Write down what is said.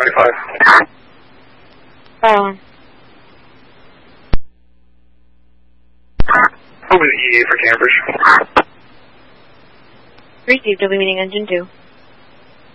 95. Over the EA for Cambridge. Received, I'll be meeting engine 2.